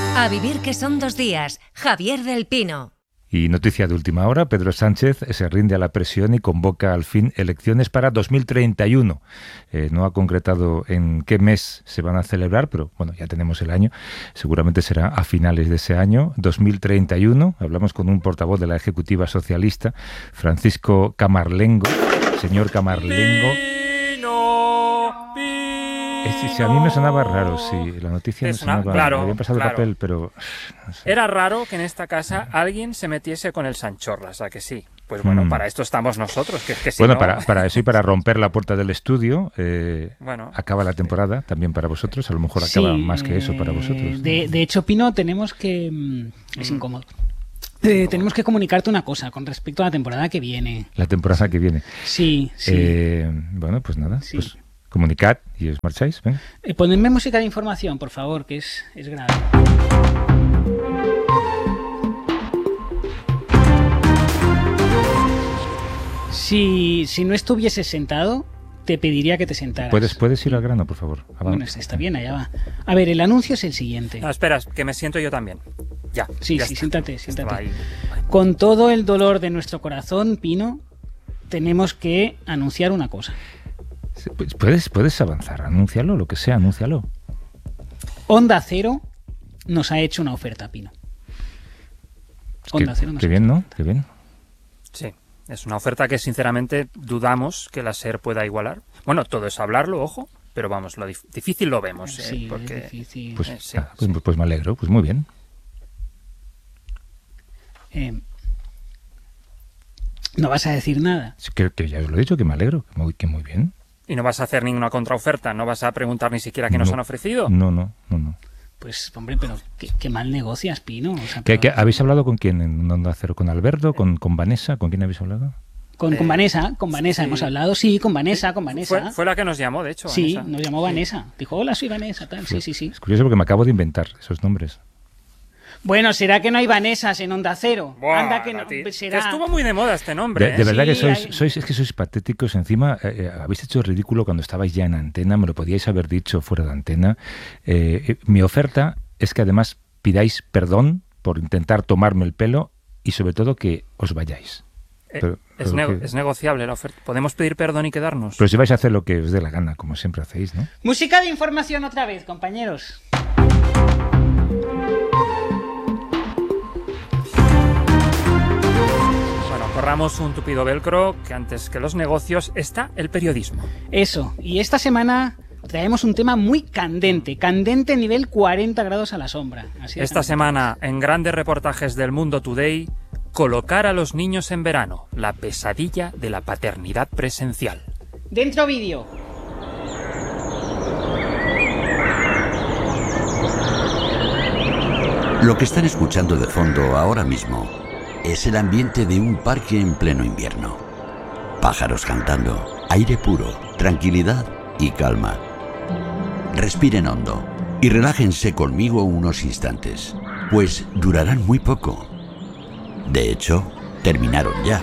A vivir que son 2 días. Javier del Pino. Y noticia de última hora, Pedro Sánchez se rinde a la presión y convoca al fin elecciones para 2031. No ha concretado en qué mes se van a celebrar, pero bueno, ya tenemos el año. Seguramente será a finales de ese año, 2031. Hablamos con un portavoz de la Ejecutiva Socialista, Francisco Camarlengo. Señor Camarlengo. Si a mí me sonaba raro, sí, la noticia me sonaba, claro, me habían pasado el papel, pero... No sé. Era raro que en esta casa alguien se metiese con el Sanchorlas, ¿a que sí? Pues bueno, para esto estamos nosotros, que si bueno, no... para eso y para romper la puerta del estudio, bueno, acaba la temporada también para vosotros, a lo mejor acaba más que eso para vosotros. De hecho, Pino, tenemos que... Es incómodo. Tenemos que comunicarte una cosa con respecto a la temporada que viene. La temporada que viene. Sí. Bueno, pues nada, sí. Pues comunicad y os marcháis. Ven. Ponedme música de información, por favor, que es grave. Si no estuvieses sentado, te pediría que te sentaras. ¿Puedes ir al grano, por favor? Bueno, está bien, allá va. A ver, el anuncio es el siguiente. No, espera, que me siento yo también. Ya. Sí, ya siéntate. Ahí. Con todo el dolor de nuestro corazón, Pino, tenemos que anunciar una cosa. Puedes avanzar, anúncialo, lo que sea, anúncialo. Onda Cero nos ha hecho una oferta, Pino. Onda Cero nos qué bien, ¿no? Qué bien. Sí, es una oferta que sinceramente dudamos que la SER pueda igualar. Bueno, todo es hablarlo, ojo, pero vamos, lo difícil lo vemos. Sí, porque... es difícil. Pues me alegro, pues muy bien. ¿No vas a decir nada? Que ya os lo he dicho, que me alegro, que muy bien. ¿Y no vas a hacer ninguna contraoferta? ¿No vas a preguntar ni siquiera qué nos han ofrecido? No. Pues, hombre, pero qué mal negocias, Pino. O sea, ¿Habéis hablado con quién en Onda Cero? ¿Con Alberto? ¿Con Vanessa? ¿Con quién habéis hablado? Con Vanessa sí. Hemos hablado, sí, con Vanessa. Fue la que nos llamó, de hecho. Sí, Vanessa. nos llamó Vanessa. Dijo, hola, soy Vanessa, tal. Sí. Es curioso porque me acabo de inventar esos nombres. Bueno, ¿será que no hay Vanessas en Onda Cero? Buah, Anda que no, será... Que estuvo muy de moda este nombre. De verdad que Sí, sois patéticos. Encima, habéis hecho el ridículo cuando estabais ya en antena. Me lo podíais haber dicho fuera de antena. Mi oferta es que además pidáis perdón por intentar tomarme el pelo y sobre todo que os vayáis. Es negociable la oferta. Podemos pedir perdón y quedarnos. Pero si vais a hacer lo que os dé la gana, como siempre hacéis, ¿no? Música de información otra vez, compañeros. Corramos un tupido velcro, que antes que los negocios está el periodismo. Eso, y esta semana traemos un tema muy candente nivel 40 grados a la sombra. Esta semana, en grandes reportajes del Mundo Today, colocar a los niños en verano, la pesadilla de la paternidad presencial. Dentro vídeo. Lo que están escuchando de fondo ahora mismo es el ambiente de un parque en pleno invierno. Pájaros cantando, aire puro, tranquilidad y calma. Respiren hondo y relájense conmigo unos instantes, pues durarán muy poco. De hecho, terminaron ya.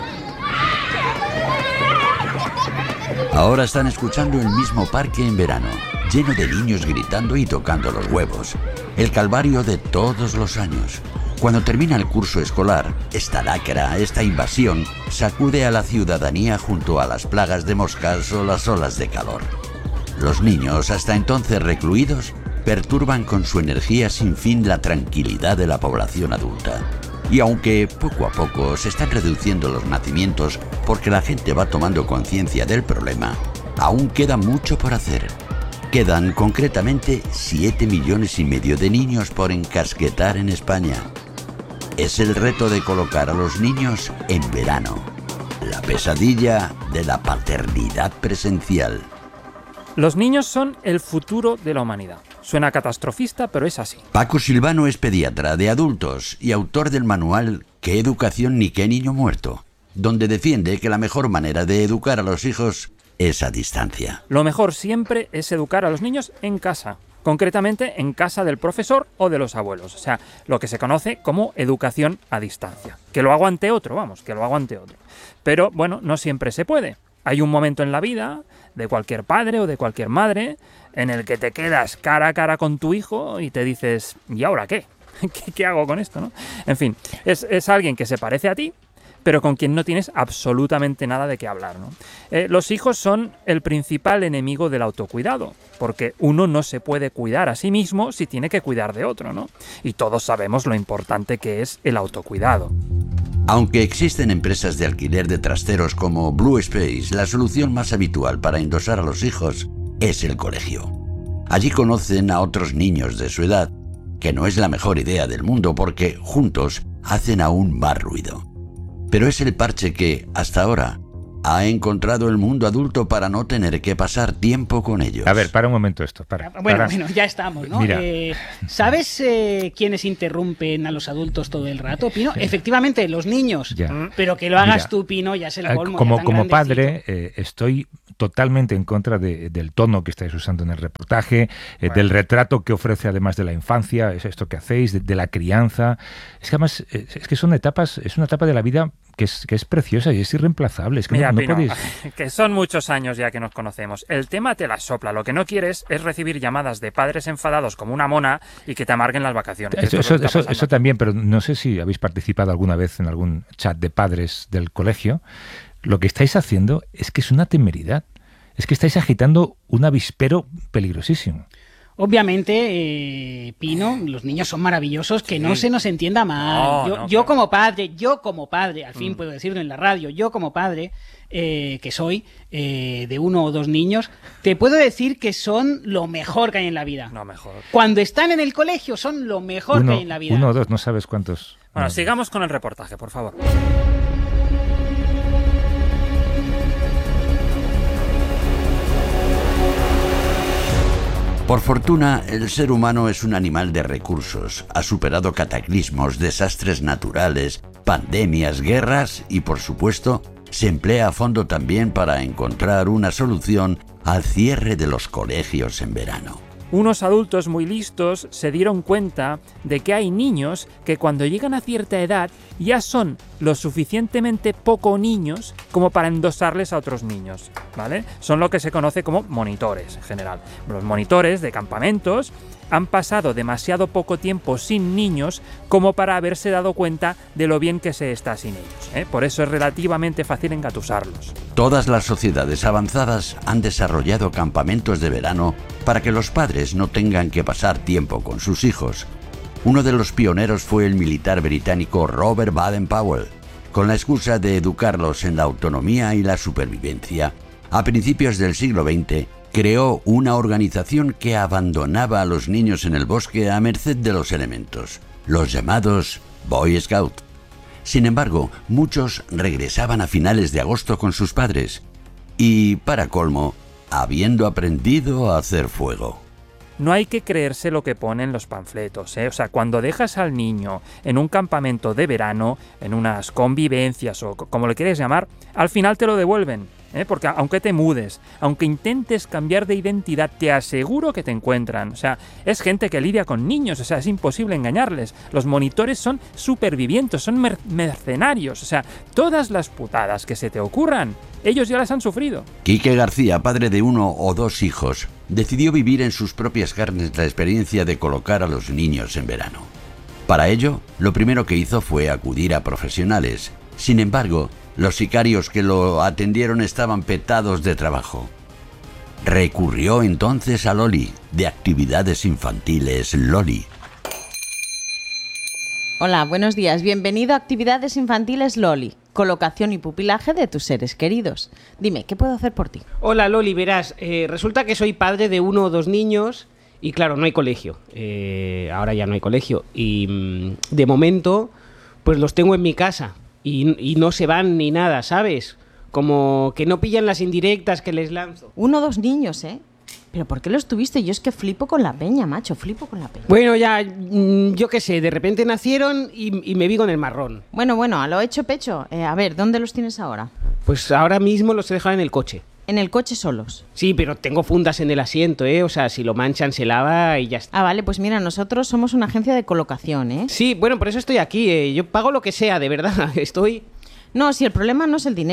Ahora están escuchando el mismo parque en verano, lleno de niños gritando y tocando los huevos. El calvario de todos los años. Cuando termina el curso escolar, esta lacra, esta invasión, sacude a la ciudadanía junto a las plagas de moscas o las olas de calor. Los niños, hasta entonces recluidos, perturban con su energía sin fin la tranquilidad de la población adulta. Y aunque poco a poco se están reduciendo los nacimientos porque la gente va tomando conciencia del problema, aún queda mucho por hacer. Quedan concretamente 7,5 millones de niños por encasquetar en España. Es el reto de colocar a los niños en verano. La pesadilla de la paternidad presencial. Los niños son el futuro de la humanidad. Suena catastrofista, pero es así. Paco Silvano es pediatra de adultos y autor del manual ¿Qué educación ni qué niño muerto?, donde defiende que la mejor manera de educar a los hijos es a distancia. Lo mejor siempre es educar a los niños en casa. Concretamente en casa del profesor o de los abuelos, o sea, lo que se conoce como educación a distancia. Que lo hago ante otro, Pero, bueno, no siempre se puede. Hay un momento en la vida de cualquier padre o de cualquier madre en el que te quedas cara a cara con tu hijo y te dices, ¿y ahora qué? ¿Qué hago con esto, no? En fin, es alguien que se parece a ti, pero con quien no tienes absolutamente nada de qué hablar, ¿no? Los hijos son el principal enemigo del autocuidado, porque uno no se puede cuidar a sí mismo si tiene que cuidar de otro, ¿no? Y todos sabemos lo importante que es el autocuidado. Aunque existen empresas de alquiler de trasteros como Blue Space, la solución más habitual para endosar a los hijos es el colegio. Allí conocen a otros niños de su edad, que no es la mejor idea del mundo porque juntos hacen aún más ruido. Pero es el parche que, hasta ahora, ha encontrado el mundo adulto para no tener que pasar tiempo con ellos. A ver, para un momento esto. Bueno, ya estamos, ¿no? Mira. ¿Sabes quiénes interrumpen a los adultos todo el rato, Pino? Efectivamente, los niños. Ya. Pero que lo hagas Mira, tú, Pino, ya es el colmo. Como padre, estoy totalmente en contra del tono que estáis usando en el reportaje, del retrato que ofrece además de la infancia, es esto que hacéis, de la crianza. Es que además, es que son etapas, es una etapa de la vida que es preciosa y es irreemplazable. Es que Mira, no Pino, podéis... que son muchos años ya que nos conocemos. El tema te la sopla. Lo que no quieres es recibir llamadas de padres enfadados como una mona y que te amarguen las vacaciones. Eso también, pero no sé si habéis participado alguna vez en algún chat de padres del colegio. Lo que estáis haciendo es que es una temeridad. Es que estáis agitando un avispero peligrosísimo. Obviamente, Pino, los niños son maravillosos, que no se nos entienda mal. Yo como padre, al fin puedo decirlo en la radio, yo como padre, que soy de 1 o 2 niños, te puedo decir que son lo mejor que hay en la vida. No, mejor. Cuando están en el colegio son lo mejor que hay en la vida. 1 o 2, no sabes cuántos. Bueno, sigamos con el reportaje, por favor. Por fortuna, el ser humano es un animal de recursos. Ha superado cataclismos, desastres naturales, pandemias, guerras y, por supuesto, se emplea a fondo también para encontrar una solución al cierre de los colegios en verano. Unos adultos muy listos se dieron cuenta de que hay niños que cuando llegan a cierta edad ya son lo suficientemente poco niños como para endosarles a otros niños, ¿vale? Son lo que se conoce como monitores en general. Los monitores de campamentos han pasado demasiado poco tiempo sin niños como para haberse dado cuenta de lo bien que se está sin ellos, ¿eh? Por eso es relativamente fácil engatusarlos. Todas las sociedades avanzadas han desarrollado campamentos de verano para que los padres no tengan que pasar tiempo con sus hijos. Uno de los pioneros fue el militar británico Robert Baden-Powell, con la excusa de educarlos en la autonomía y la supervivencia. A principios del siglo XX, creó una organización que abandonaba a los niños en el bosque a merced de los elementos, los llamados Boy Scout. Sin embargo, muchos regresaban a finales de agosto con sus padres y, para colmo, habiendo aprendido a hacer fuego. No hay que creerse lo que ponen los panfletos, ¿eh? O sea, cuando dejas al niño en un campamento de verano, en unas convivencias o como le quieres llamar, al final te lo devuelven, ¿eh? Porque aunque te mudes, aunque intentes cambiar de identidad, te aseguro que te encuentran. O sea, es gente que lidia con niños, o sea, es imposible engañarles. Los monitores son supervivientes, son mercenarios, o sea, todas las putadas que se te ocurran, ellos ya las han sufrido. Quique García, padre de 1 o 2 hijos, decidió vivir en sus propias carnes la experiencia de colocar a los niños en verano. Para ello, lo primero que hizo fue acudir a profesionales. Sin embargo, los sicarios que lo atendieron estaban petados de trabajo. Recurrió entonces a Loli, de Actividades Infantiles Loli. Hola, buenos días. Bienvenido a Actividades Infantiles Loli. Colocación y pupilaje de tus seres queridos. Dime, ¿qué puedo hacer por ti? Hola Loli, verás, resulta que soy padre de 1 o 2 niños y claro, no hay colegio. Ahora ya no hay colegio. Y de momento, pues los tengo en mi casa y no se van ni nada, ¿sabes? Como que no pillan las indirectas que les lanzo. 1 o 2 niños, ¿eh? ¿Pero por qué los tuviste? Yo es que flipo con la peña, macho, flipo con la peña. Bueno, ya, yo qué sé, de repente nacieron y me vi con el marrón. Bueno, a lo hecho pecho. A ver, ¿dónde los tienes ahora? Pues ahora mismo los he dejado en el coche. ¿En el coche solos? Sí, pero tengo fundas en el asiento, ¿eh? O sea, si lo manchan se lava y ya está. Ah, vale, pues mira, nosotros somos una agencia de colocación, ¿eh? Sí, bueno, por eso estoy aquí, Yo pago lo que sea, de verdad, estoy... No, si el problema no es el dinero.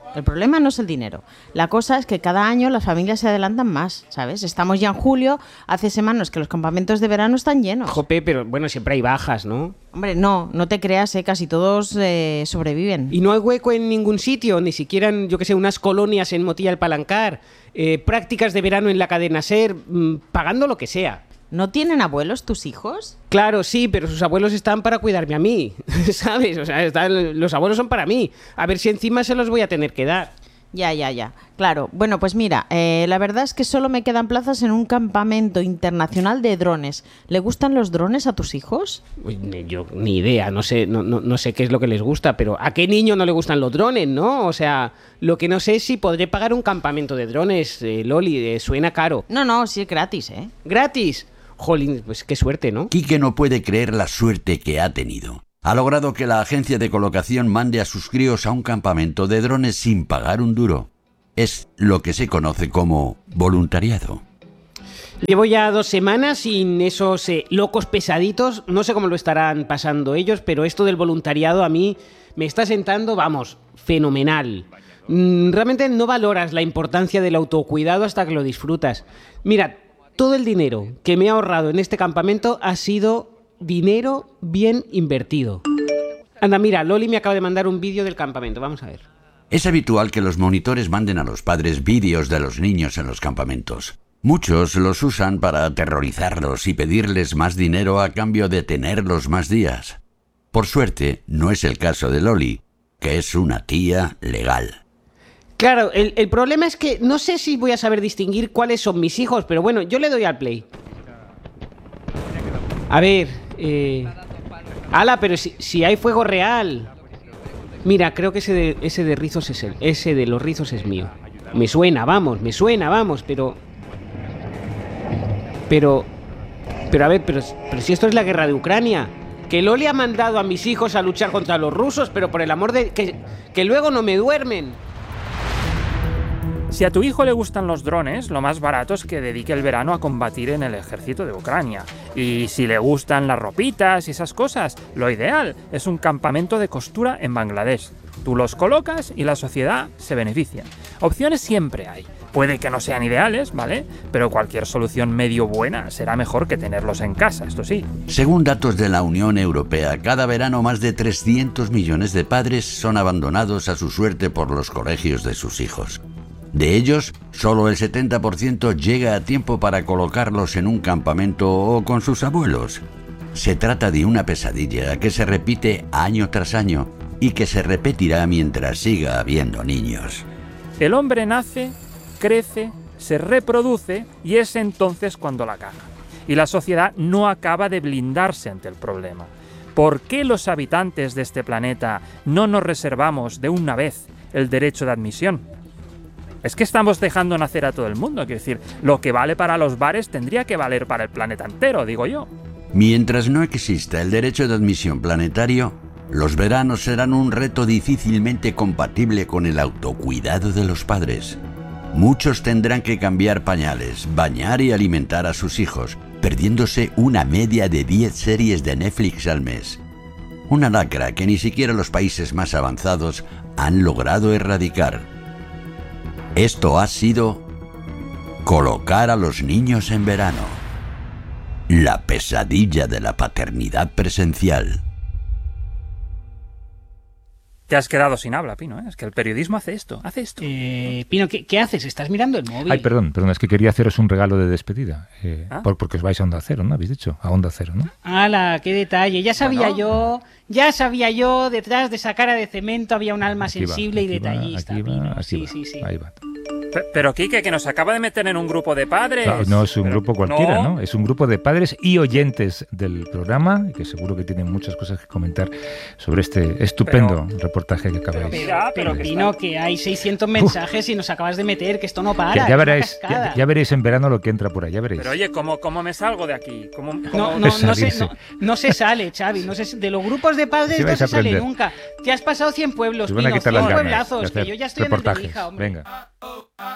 El problema no es el dinero. La cosa es que cada año las familias se adelantan más, ¿sabes? Estamos ya en julio, hace semanas que los campamentos de verano están llenos. Jope, pero bueno, siempre hay bajas, ¿no? Hombre, no te creas, casi todos sobreviven. Y no hay hueco en ningún sitio, ni siquiera en, yo que sé, unas colonias en Motilla del Palancar, prácticas de verano en la cadena SER, pagando lo que sea. ¿No tienen abuelos tus hijos? Claro, sí, pero sus abuelos están para cuidarme a mí, ¿sabes? O sea, los abuelos son para mí. A ver si encima se los voy a tener que dar. Ya. Claro. Bueno, pues mira, la verdad es que solo me quedan plazas en un campamento internacional de drones. ¿Le gustan los drones a tus hijos? Yo ni idea, no sé qué es lo que les gusta, pero ¿a qué niño no le gustan los drones, no? O sea, lo que no sé es si podré pagar un campamento de drones, Loli, suena caro. No, sí es gratis, ¿eh? ¿Gratis? Jolín, pues qué suerte, ¿no? Quique no puede creer la suerte que ha tenido. Ha logrado que la agencia de colocación mande a sus críos a un campamento de drones sin pagar un duro. Es lo que se conoce como voluntariado. Llevo ya 2 semanas sin esos locos pesaditos. No sé cómo lo estarán pasando ellos, pero esto del voluntariado a mí me está sentando, vamos, fenomenal. Realmente no valoras la importancia del autocuidado hasta que lo disfrutas. Mira, todo el dinero que me he ahorrado en este campamento ha sido dinero bien invertido. Anda, mira, Loli me acaba de mandar un vídeo del campamento. Vamos a ver. Es habitual que los monitores manden a los padres vídeos de los niños en los campamentos. Muchos los usan para aterrorizarlos y pedirles más dinero a cambio de tenerlos más días. Por suerte, no es el caso de Loli, que es una tía legal. Claro, el problema es que no sé si voy a saber distinguir cuáles son mis hijos, pero bueno, yo le doy al play. A ver, ala, pero si hay fuego real. Mira, creo que ese de rizos es él. Ese de los rizos es mío. Me suena, vamos, pero a ver, pero si esto es la guerra de Ucrania. Que Loli ha mandado a mis hijos a luchar contra los rusos, pero por el amor de... que luego no me duermen. Si a tu hijo le gustan los drones, lo más barato es que dedique el verano a combatir en el ejército de Ucrania. Y si le gustan las ropitas y esas cosas, lo ideal es un campamento de costura en Bangladesh. Tú los colocas y la sociedad se beneficia. Opciones siempre hay. Puede que no sean ideales, ¿vale? Pero cualquier solución medio buena será mejor que tenerlos en casa, esto sí. Según datos de la Unión Europea, cada verano más de 300 millones de padres son abandonados a su suerte por los colegios de sus hijos. De ellos, solo el 70% llega a tiempo para colocarlos en un campamento o con sus abuelos. Se trata de una pesadilla que se repite año tras año y que se repetirá mientras siga habiendo niños. El hombre nace, crece, se reproduce y es entonces cuando la caga. Y la sociedad no acaba de blindarse ante el problema. ¿Por qué los habitantes de este planeta no nos reservamos de una vez el derecho de admisión? Es que estamos dejando nacer a todo el mundo. Quiero decir, lo que vale para los bares tendría que valer para el planeta entero, digo yo. Mientras no exista el derecho de admisión planetario, los veranos serán un reto difícilmente compatible con el autocuidado de los padres. Muchos tendrán que cambiar pañales, bañar y alimentar a sus hijos, perdiéndose una media de 10 series de Netflix al mes. Una lacra que ni siquiera los países más avanzados han logrado erradicar. Esto ha sido colocar a los niños en verano. La pesadilla de la paternidad presencial. Te has quedado sin habla, Pino, ¿eh? Es que el periodismo hace esto. Pino, ¿qué haces? ¿Estás mirando el móvil? Ay, perdón, es que quería haceros un regalo de despedida. Porque os vais a Onda Cero, ¿no? Habéis dicho, a Onda Cero, ¿no? ¡Hala, qué detalle! Ya sabía yo, detrás de esa cara de cemento había un alma sensible y detallista, Pino. Sí. Ahí va. Pero Quique, que nos acaba de meter en un grupo de padres. Claro, no es un grupo cualquiera, ¿no? Es un grupo de padres y oyentes del programa, que seguro que tienen muchas cosas que comentar sobre este estupendo reportaje que acabáis. Pero Pino, que hay 600 mensajes y nos acabas de meter, que esto no para. Que ya veréis en verano lo que entra por ahí, ya veréis. Pero oye, ¿cómo me salgo de aquí? No se sale, Xavi. De los grupos de padres no se sale nunca. Te has pasado 100 pueblos, Pino, 100 pueblazos, que yo ya estoy en el de Lija, hombre. Venga.